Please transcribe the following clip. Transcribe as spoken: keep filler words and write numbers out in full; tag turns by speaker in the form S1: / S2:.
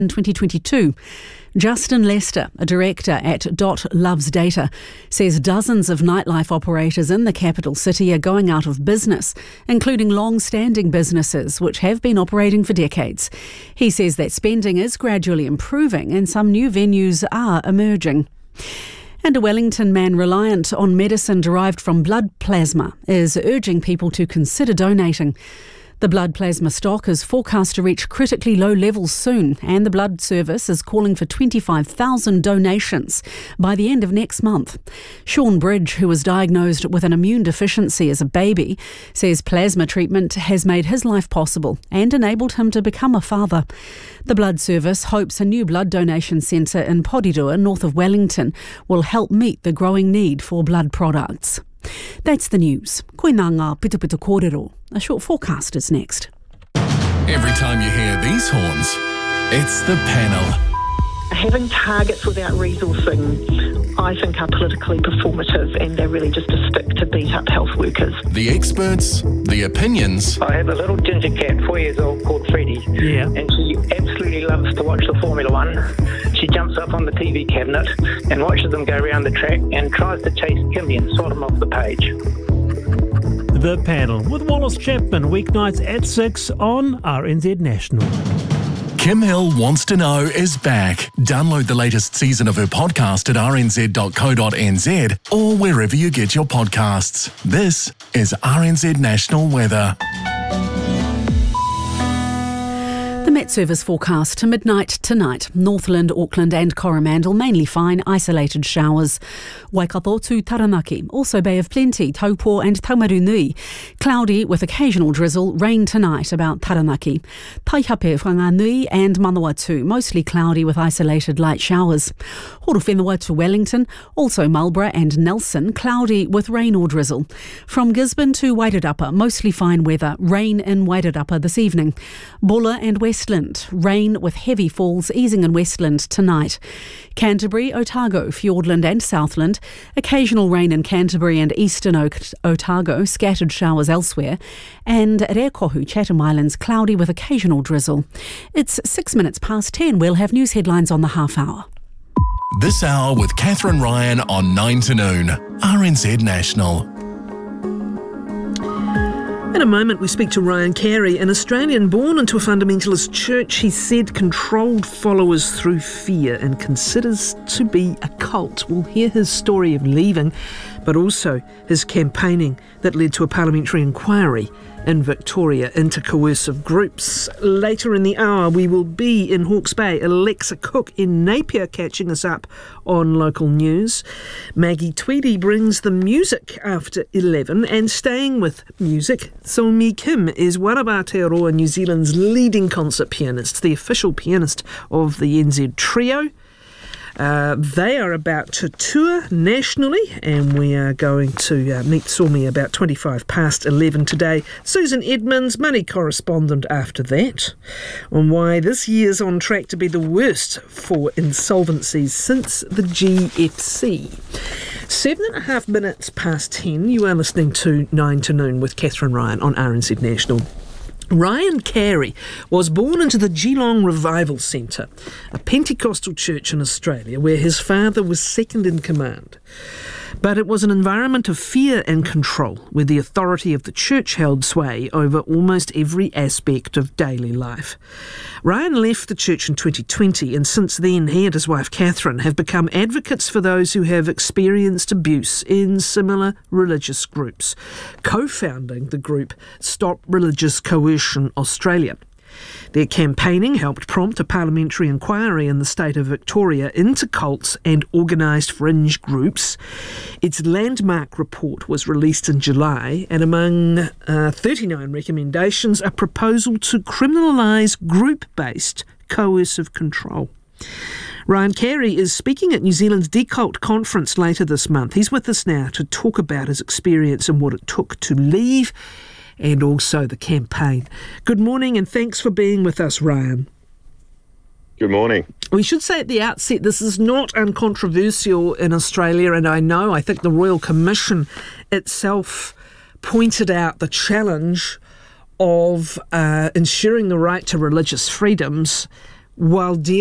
S1: in twenty twenty-two. Justin Lester, a director at Dot Loves Data, says dozens of nightlife operators in the capital city are going out of business, including long-standing businesses which have been operating for decades. He says that spending is gradually improving and some new venues are emerging. And a Wellington man reliant on medicine derived from blood plasma is urging people to consider donating. The blood plasma stock is forecast to reach critically low levels soon, and the Blood Service is calling for twenty-five thousand donations by the end of next month. Sean Bridge, who was diagnosed with an immune deficiency as a baby, says plasma treatment has made his life possible and enabled him to become a father. The Blood Service hopes a new blood donation centre in Porirua, north of Wellington, will help meet the growing need for blood products. That's the news. Koe nā ngā pitupitu kōrero. A short forecast is next.
S2: Every time you hear these horns, it's the panel.
S3: Having targets without resourcing, I think, are politically performative, and they're really just a stick to beat up health workers.
S2: The experts, the opinions.
S4: I have a little ginger cat, four years old, called Freddie.
S5: Yeah.
S4: And she absolutely loves to watch the Formula One. She jumps up on the T V cabinet and watches them go around the track and tries to chase Kimmy and swat him off the page.
S5: The Panel with Wallace Chapman, weeknights at six on R N Z National.
S2: Kim Hill Wants to Know is back. Download the latest season of her podcast at r n z dot co dot n z or wherever you get your podcasts. This is R N Z National Weather.
S1: The Met Service forecast to midnight tonight. Northland, Auckland and Coromandel mainly fine, isolated showers. Waikato to Taranaki, also Bay of Plenty, Taupo and Taumarunui. Cloudy with occasional drizzle, rain tonight about Taranaki. Taihape, Whanganui and Manawatu, mostly cloudy with isolated light showers. Horowhenua to Wellington, also Marlborough and Nelson, cloudy with rain or drizzle. From Gisborne to Wairarapa, mostly fine weather, rain in Wairarapa this evening. Bulla and Westland, rain with heavy falls easing in Westland tonight. Canterbury, Otago, Fiordland and Southland, occasional rain in Canterbury and eastern Otago, scattered showers elsewhere. And Rekohu, Chatham Islands, cloudy with occasional drizzle. It's six minutes past ten. We'll have news headlines on the half hour.
S2: This hour with Catherine Ryan on nine to noon. R N Z National.
S6: In a moment, we speak to Ryan Carey, an Australian born into a fundamentalist church he said controlled followers through fear and considers to be a cult. We'll hear his story of leaving, but also his campaigning that led to a parliamentary inquiry in Victoria into coercive groups. Later in the hour, we will be in Hawke's Bay. Alexa Cook in Napier catching us up on local news. Maggie Tweedy brings the music after eleven, and staying with music, So Mi Kim is one of Aotearoa New Zealand's leading concert pianists, the official pianist of the N Z Trio. Uh, they are about to tour nationally, and we are going to uh, meet Somi about twenty-five past eleven today. Susan Edmonds, money correspondent after that, on why this year's on track to be the worst for insolvencies since the G F C. Seven and a half minutes past ten, you are listening to nine to noon with Catherine Ryan on R N Z National. Ryan Carey was born into the Geelong Revival Centre, a Pentecostal church in Australia where his father was second in command. But it was an environment of fear and control, where the authority of the church held sway over almost every aspect of daily life. Ryan left the church in twenty twenty, and since then he and his wife Catherine have become advocates for those who have experienced abuse in similar religious groups, co-founding the group Stop Religious Coercion Australia. Their campaigning helped prompt a parliamentary inquiry in the state of Victoria into cults and organised fringe groups. Its landmark report was released in July, and among uh, thirty-nine recommendations, a proposal to criminalise group-based coercive control. Ryan Carey is speaking at New Zealand's Decult conference later this month. He's with us now to talk about his experience and what it took to leave, and also the campaign. Good morning, and thanks for being with us, Ryan.
S7: Good morning.
S6: We should say at the outset, this is not uncontroversial in Australia, and I know, I think the Royal Commission itself pointed out the challenge of uh, ensuring the right to religious freedoms while dealing